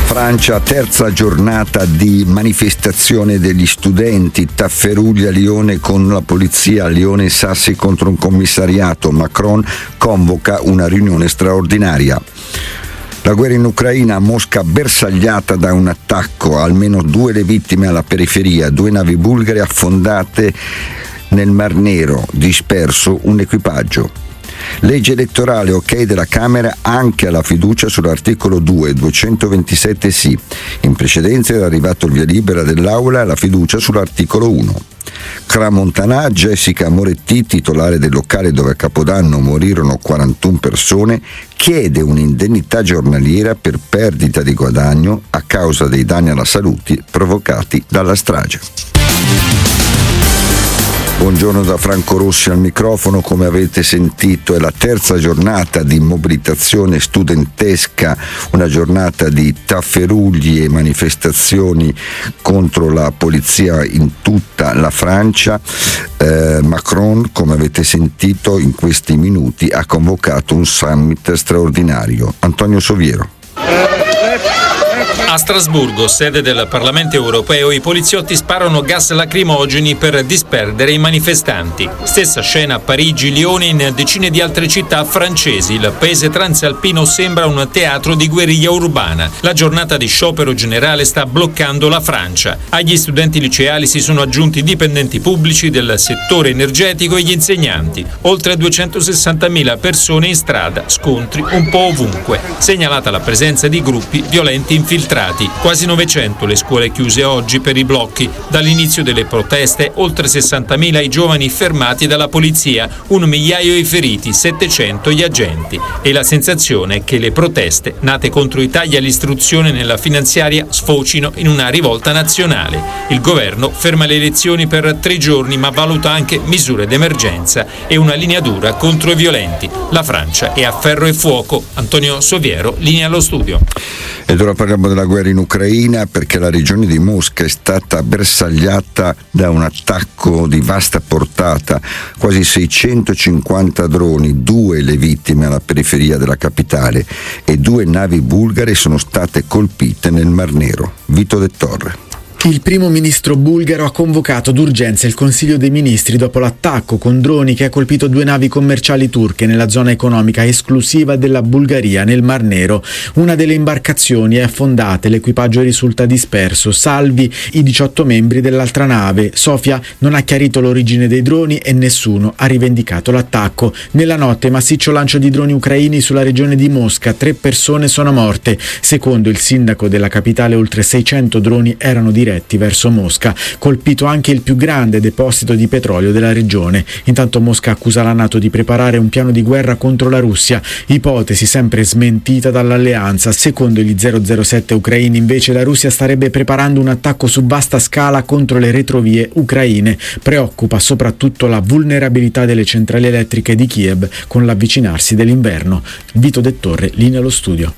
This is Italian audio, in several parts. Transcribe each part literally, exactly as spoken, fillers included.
Francia, terza giornata di manifestazione degli studenti, tafferugli a Lione con la polizia, Lione e Sassi contro un commissariato, Macron convoca una riunione straordinaria. La guerra in Ucraina, Mosca bersagliata da un attacco, almeno due le vittime alla periferia, due navi bulgare affondate nel Mar Nero, disperso un equipaggio. Legge elettorale, ok della Camera anche alla fiducia sull'articolo due, duecentoventisette sì. In precedenza era arrivato il via libera dell'Aula alla fiducia sull'articolo uno. Cramontanà, Jessica Moretti, titolare del locale dove a Capodanno morirono quarantuno persone, chiede un'indennità giornaliera per perdita di guadagno a causa dei danni alla salute provocati dalla strage. Buongiorno da Franco Rossi al microfono. Come avete sentito è la terza giornata di mobilitazione studentesca, una giornata di tafferugli e manifestazioni contro la polizia in tutta la Francia. Eh, Macron, come avete sentito in questi minuti, ha convocato un summit straordinario. Antonio Soviero. A Strasburgo, sede del Parlamento europeo, i poliziotti sparano gas lacrimogeni per disperdere i manifestanti. Stessa scena a Parigi, Lione e in decine di altre città francesi. Il paese transalpino sembra un teatro di guerriglia urbana. La giornata di sciopero generale sta bloccando la Francia. Agli studenti liceali si sono aggiunti dipendenti pubblici del settore energetico e gli insegnanti. Oltre duecentosessantamila persone in strada, scontri un po' ovunque. Segnalata la presenza di gruppi violenti infiltrati. Quasi novecento le scuole chiuse oggi per i blocchi. Dall'inizio delle proteste, oltre sessantamila i giovani fermati dalla polizia, un migliaio i feriti, settecento gli agenti. E la sensazione è che le proteste, nate contro i tagli all'istruzione nella finanziaria, sfocino in una rivolta nazionale. Il governo ferma le elezioni per tre giorni, ma valuta anche misure d'emergenza e una linea dura contro i violenti. La Francia è a ferro e fuoco. Antonio Soviero, linea allo studio. Ed ora parliamo della guerra in Ucraina, perché la regione di Mosca è stata bersagliata da un attacco di vasta portata, quasi seicentocinquanta droni, due le vittime alla periferia della capitale e due navi bulgare sono state colpite nel Mar Nero. Vito De Torre. Il primo ministro bulgaro ha convocato d'urgenza il Consiglio dei Ministri dopo l'attacco con droni che ha colpito due navi commerciali turche nella zona economica esclusiva della Bulgaria nel Mar Nero. Una delle imbarcazioni è affondata e l'equipaggio risulta disperso, salvi i diciotto membri dell'altra nave. Sofia non ha chiarito l'origine dei droni e nessuno ha rivendicato l'attacco. Nella notte massiccio lancio di droni ucraini sulla regione di Mosca, tre persone sono morte. Secondo il sindaco della capitale oltre seicento droni erano diretti verso Mosca, colpito anche il più grande deposito di petrolio della regione. Intanto Mosca accusa la NATO di preparare un piano di guerra contro la Russia, ipotesi sempre smentita dall'alleanza. Secondo gli zero zero sette ucraini invece la Russia starebbe preparando un attacco su vasta scala contro le retrovie ucraine. Preoccupa soprattutto la vulnerabilità delle centrali elettriche di Kiev con l'avvicinarsi dell'inverno. Vito De Torre, linea allo studio.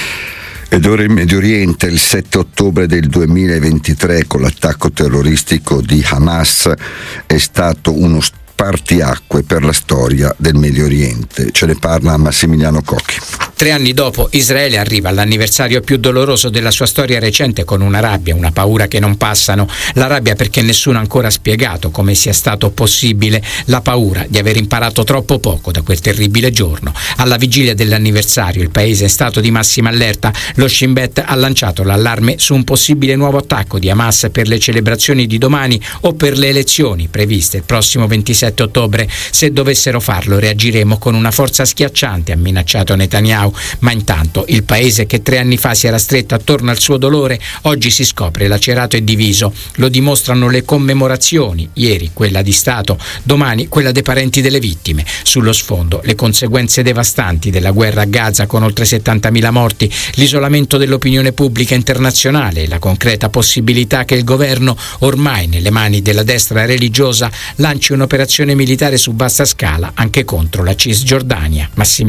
Ed ora in Medio Oriente, il sette ottobre del duemilaventitré, con l'attacco terroristico di Hamas, è stato uno spartiacque per la storia del Medio Oriente. Ce ne parla Massimiliano Cocchi. Tre anni dopo, Israele arriva all'anniversario più doloroso della sua storia recente con una rabbia, una paura che non passano. La rabbia perché nessuno ha ancora spiegato come sia stato possibile, la paura di aver imparato troppo poco da quel terribile giorno. Alla vigilia dell'anniversario il paese è stato di massima allerta. Lo Shin Bet ha lanciato l'allarme su un possibile nuovo attacco di Hamas per le celebrazioni di domani o per le elezioni previste il prossimo ventisette ottobre. Se dovessero farlo reagiremo con una forza schiacciante, ha minacciato Netanyahu. Ma intanto il paese che tre anni fa si era stretto attorno al suo dolore oggi si scopre lacerato e diviso. Lo dimostrano le commemorazioni, ieri quella di Stato, domani quella dei parenti delle vittime. Sullo sfondo le conseguenze devastanti della guerra a Gaza con oltre settantamila morti, l'isolamento dell'opinione pubblica internazionale e la concreta possibilità che il governo, ormai nelle mani della destra religiosa, lanci un'operazione militare su vasta scala anche contro la Cisgiordania. Massimiliano